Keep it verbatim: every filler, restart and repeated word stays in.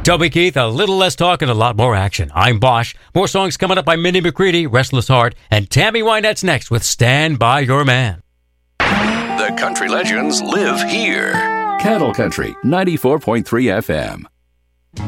Toby Keith, a little less talk and a lot more action. I'm Bosch. More songs coming up by Mindy McCready, Restless Heart, and Tammy Wynette's next with Stand By Your Man. The country legends live here. Cattle Country, ninety-four point three F M.